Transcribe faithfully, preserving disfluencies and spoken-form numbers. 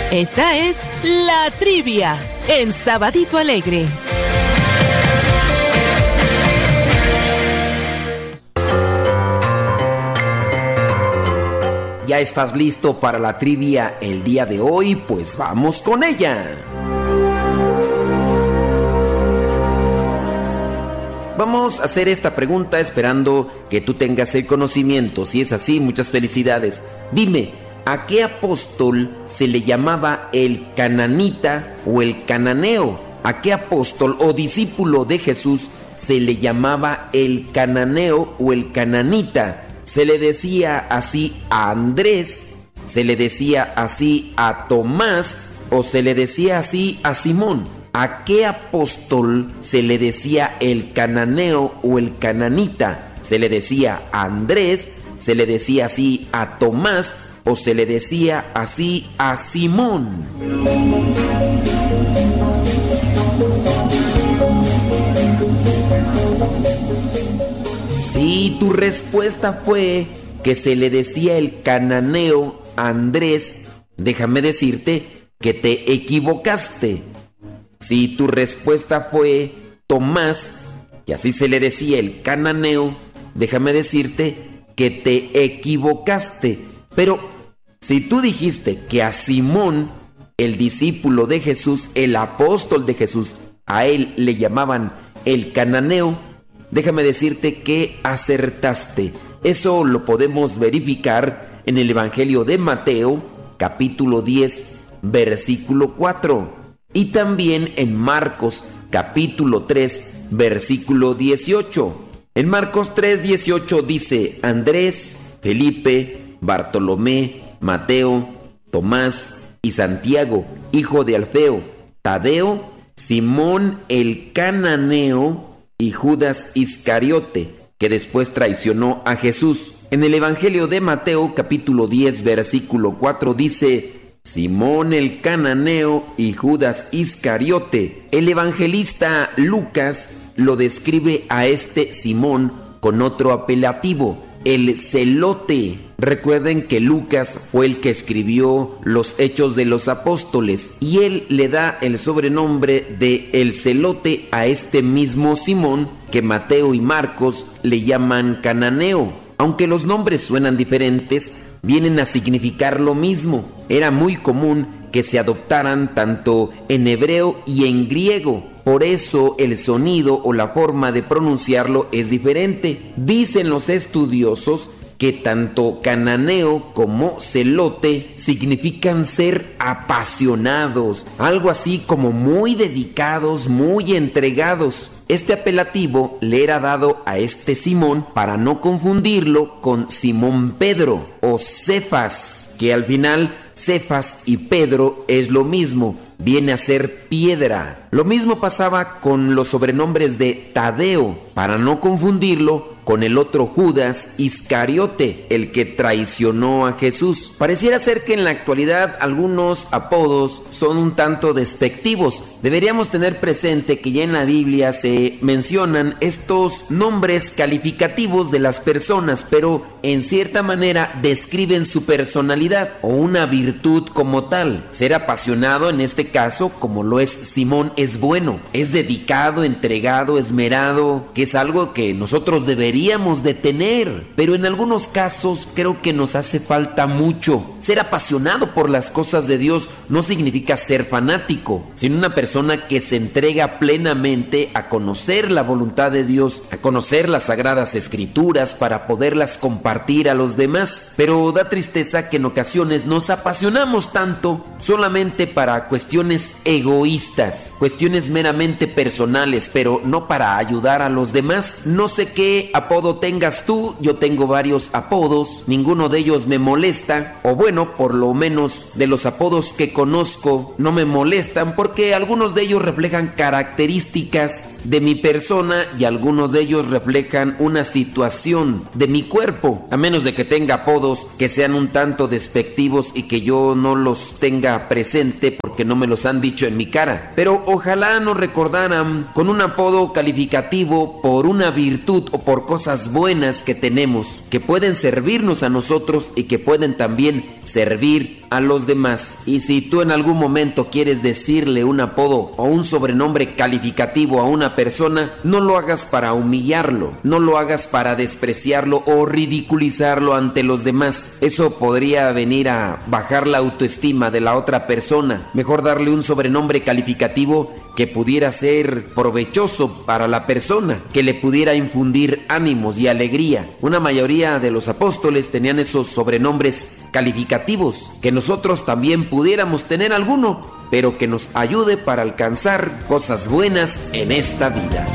Esta es La Trivia en Sabadito Alegre. ¿Ya estás listo para la trivia el día de hoy? Pues vamos con ella. Vamos a hacer esta pregunta esperando que tú tengas el conocimiento. Si es así, muchas felicidades. Dime, ¿a qué apóstol se le llamaba el cananita o el cananeo? ¿A qué apóstol o discípulo de Jesús se le llamaba el cananeo o el cananita? Se le decía así a Andrés, se le decía así a Tomás o se le decía así a Simón. ¿A qué apóstol se le decía el cananeo o el cananita? Se le decía a Andrés, se le decía así a Tomás o se le decía así a Simón. Si tu respuesta fue que se le decía el cananeo a Andrés, déjame decirte que te equivocaste. Si tu respuesta fue Tomás, y así se le decía el cananeo, déjame decirte que te equivocaste. Pero si tú dijiste que a Simón, el discípulo de Jesús, el apóstol de Jesús, a él le llamaban el cananeo, déjame decirte que acertaste. Eso lo podemos verificar en el Evangelio de Mateo, capítulo diez, versículo cuatro. Y también en Marcos, capítulo tres, versículo dieciocho. En Marcos tres, dieciocho dice: Andrés, Felipe, Bartolomé, Mateo, Tomás y Santiago, hijo de Alfeo, Tadeo, Simón el cananeo y Judas Iscariote, que después traicionó a Jesús. En el Evangelio de Mateo, capítulo diez, versículo cuatro, dice: Simón el cananeo y Judas Iscariote. El evangelista Lucas lo describe a este Simón con otro apelativo, el celote. Recuerden que Lucas fue el que escribió los Hechos de los Apóstoles y él le da el sobrenombre de el celote a este mismo Simón que Mateo y Marcos le llaman cananeo. Aunque los nombres suenan diferentes, vienen a significar lo mismo. Era muy común que se adoptaran tanto en hebreo y en griego. Por eso el sonido o la forma de pronunciarlo es diferente. Dicen los estudiosos que tanto cananeo como celote significan ser apasionados, algo así como muy dedicados, muy entregados. Este apelativo le era dado a este Simón para no confundirlo con Simón Pedro o Cefas, que al final Cefas y Pedro es lo mismo, viene a ser piedra. Lo mismo pasaba con los sobrenombres de Tadeo, para no confundirlo con el otro Judas Iscariote, el que traicionó a Jesús. Pareciera ser que en la actualidad algunos apodos son un tanto despectivos. Deberíamos tener presente que ya en la Biblia se mencionan estos nombres calificativos de las personas, pero en cierta manera describen su personalidad o una virtud como tal. Ser apasionado en este caso, como lo es Simón, es bueno, es dedicado, entregado, esmerado, que es algo que nosotros deberíamos Deberíamos de tener, pero en algunos casos creo que nos hace falta mucho. Ser apasionado por las cosas de Dios no significa ser fanático, sino una persona que se entrega plenamente a conocer la voluntad de Dios, a conocer las sagradas escrituras para poderlas compartir a los demás. Pero da tristeza que en ocasiones nos apasionamos tanto solamente para cuestiones egoístas, cuestiones meramente personales, pero no para ayudar a los demás. No sé qué apodo tengas tú, yo tengo varios apodos, ninguno de ellos me molesta, o bueno, por lo menos de los apodos que conozco no me molestan, porque algunos de ellos reflejan características de mi persona y algunos de ellos reflejan una situación de mi cuerpo, a menos de que tenga apodos que sean un tanto despectivos y que yo no los tenga presente porque no me los han dicho en mi cara. Pero ojalá nos recordaran con un apodo calificativo por una virtud o por cosas buenas que tenemos, que pueden servirnos a nosotros y que pueden también servir a los demás. Y si tú en algún momento quieres decirle un apodo o un sobrenombre calificativo a una persona, no lo hagas para humillarlo, no lo hagas para despreciarlo o ridiculizarlo ante los demás. Eso podría venir a bajar la autoestima de la otra persona. Mejor darle un sobrenombre calificativo que pudiera ser provechoso para la persona, que le pudiera infundir ánimos y alegría. Una mayoría de los apóstoles tenían esos sobrenombres calificativos, que nosotros también pudiéramos tener alguno, pero que nos ayude para alcanzar cosas buenas en esta vida.